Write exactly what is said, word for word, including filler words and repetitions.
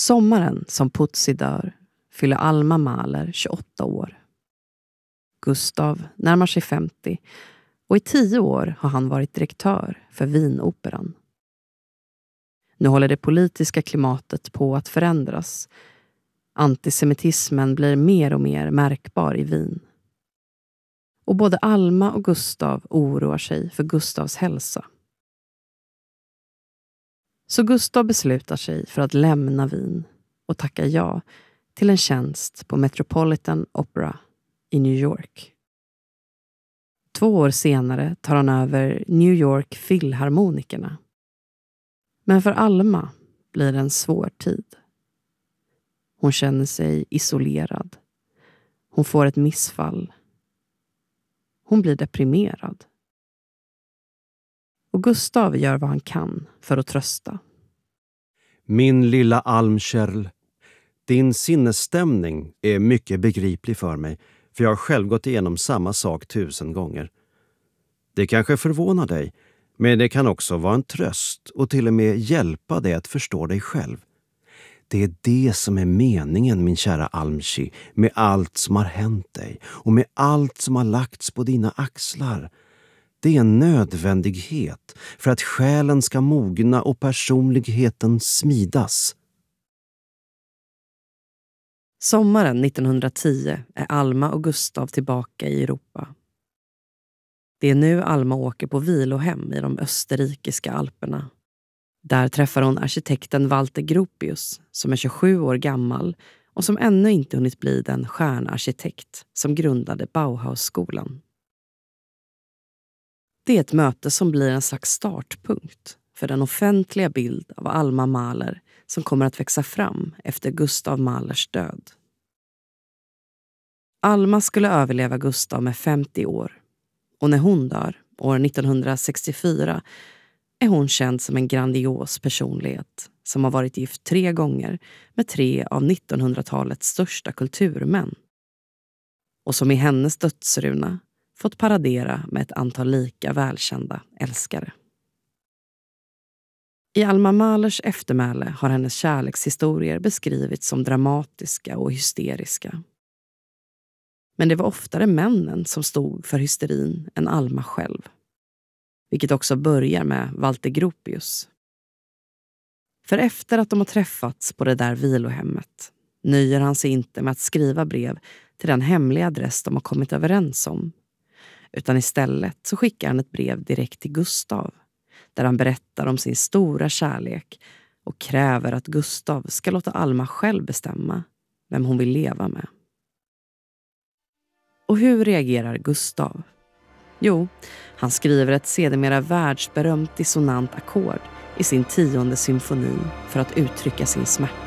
Sommaren som Putsi dör fyller Alma Mahler tjugoåtta år. Gustav närmar sig femtio och i tio år har han varit direktör för Wienoperan. Nu håller det politiska klimatet på att förändras. Antisemitismen blir mer och mer märkbar i Wien. Och både Alma och Gustav oroar sig för Gustavs hälsa. Så Gustav beslutar sig för att lämna Wien och tacka ja till en tjänst på Metropolitan Opera i New York. Två år senare tar han över New York Filharmonikerna. Men för Alma blir det en svår tid. Hon känner sig isolerad. Hon får ett missfall. Hon blir deprimerad. Och Gustav gör vad han kan för att trösta. Min lilla Almkärl, din sinnesstämning är mycket begriplig för mig, för jag har själv gått igenom samma sak tusen gånger. Det kanske förvånar dig, men det kan också vara en tröst och till och med hjälpa dig att förstå dig själv. Det är det som är meningen, min kära Almchi, med allt som har hänt dig och med allt som har lagts på dina axlar. Det är en nödvändighet för att själen ska mogna och personligheten smidas. Sommaren nittonhundratio är Alma och Gustav tillbaka i Europa. Det är nu Alma åker på vilohem i de österrikiska alperna. Där träffar hon arkitekten Walter Gropius som är tjugosju år gammal och som ännu inte hunnit bli den stjärnarkitekt som grundade Bauhausskolan. Det är ett möte som blir en slags startpunkt för den offentliga bild av Alma Mahler som kommer att växa fram efter Gustav Mahlers död. Alma skulle överleva Gustav med femtio år och när hon dör, år nittonhundrasextiofyra, är hon känd som en grandios personlighet som har varit gift tre gånger med tre av nittonhundratalets största kulturmän. Och som i hennes dödsruna fått paradera med ett antal lika välkända älskare. I Alma Mahlers eftermäle har hennes kärlekshistorier beskrivits som dramatiska och hysteriska. Men det var oftare männen som stod för hysterin än Alma själv. Vilket också börjar med Walter Gropius. För efter att de har träffats på det där vilohemmet nöjer han sig inte med att skriva brev till den hemliga adress de har kommit överens om. Utan istället så skickar han ett brev direkt till Gustav där han berättar om sin stora kärlek och kräver att Gustav ska låta Alma själv bestämma vem hon vill leva med. Och hur reagerar Gustav? Jo, han skriver ett sedermera världsberömt dissonant ackord i sin tionde symfoni för att uttrycka sin smärta.